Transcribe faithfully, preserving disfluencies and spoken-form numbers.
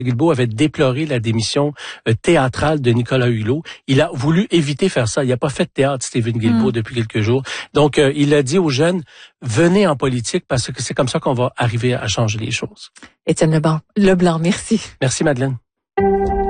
Guilbeault avait déploré la démission euh, théâtrale de Nicolas Hulot. Il a voulu éviter faire ça. Il n'a pas fait de théâtre, Stephen Guilbeault, mm. depuis quelques jours. Donc, euh, il a dit aux jeunes, venez en politique parce que c'est comme ça qu'on va arriver à changer les choses. Étienne Leblanc, Leblanc, merci. Merci, Madeleine.